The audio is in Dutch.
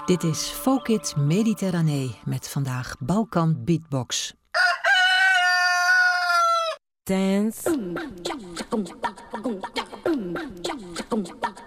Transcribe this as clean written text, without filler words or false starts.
Dit is Folkit Mediterranee met vandaag Balkan Beatbox. Dance.